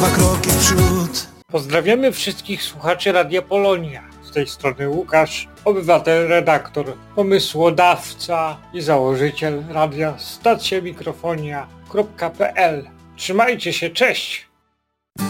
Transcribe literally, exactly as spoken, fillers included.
dwa kroki w przód. Pozdrawiamy wszystkich słuchaczy Radia Polonia. Z tej strony Łukasz, obywatel, redaktor, pomysłodawca i założyciel radia stacja mikrofonia kropka p l. Trzymajcie się, cześć!